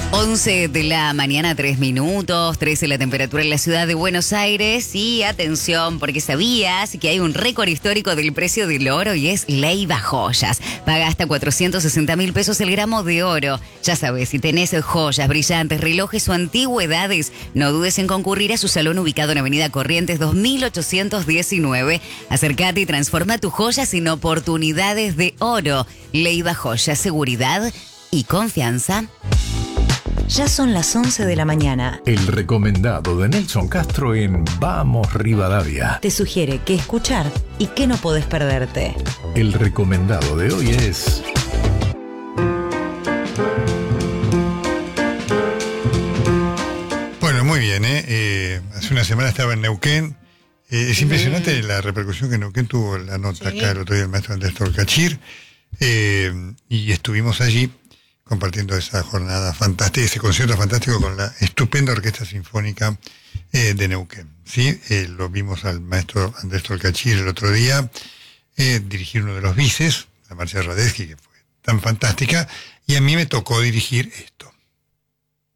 11 de la mañana, 3 minutos, 13 la temperatura en la ciudad de Buenos Aires. Y atención, porque sabías que hay un récord histórico del precio del oro y es Leiva Joyas. Paga hasta 460.000 pesos el gramo de oro. Ya sabes, si tenés joyas, brillantes, relojes o antigüedades, no dudes en concurrir a su salón ubicado en Avenida Corrientes 2819. Acércate y transforma tus joyas en oportunidades de oro. Leiva Joyas, seguridad y confianza. Ya son las 11 de la mañana. El recomendado de Nelson Castro en Vamos Rivadavia. Te sugiere qué escuchar y qué no podés perderte. El recomendado de hoy es... Bueno, muy bien, hace una semana estaba en Neuquén. Es impresionante la repercusión que Neuquén tuvo la nota acá el otro día el maestro Andrés Tolcachir. Y estuvimos allí compartiendo esa jornada fantástica, ese concierto fantástico con la estupenda Orquesta Sinfónica de Neuquén. ¿Sí? Lo vimos al maestro Andrés Tolcachir el otro día dirigir uno de los bises, la marcha de Radetzky, que fue tan fantástica, y a mí me tocó dirigir esto.